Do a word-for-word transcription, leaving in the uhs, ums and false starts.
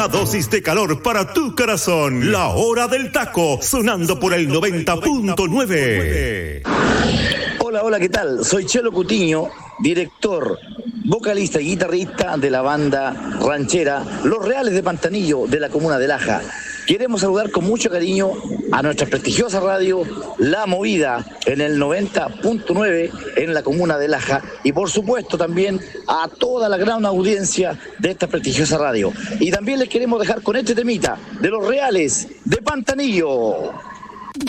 Dosis de calor para tu corazón. La hora del taco, sonando por el noventa punto nueve. Hola, hola, ¿qué tal? Soy Chelo Cutiño, director, vocalista y guitarrista de la banda ranchera Los Reales de Pantanillo, de la comuna de Laja. Queremos saludar con mucho cariño a nuestra prestigiosa radio La Movida en el noventa punto nueve en la comuna de Laja, y por supuesto también a toda la gran audiencia de esta prestigiosa radio. Y también les queremos dejar con este temita de Los Reales de Pantanillo.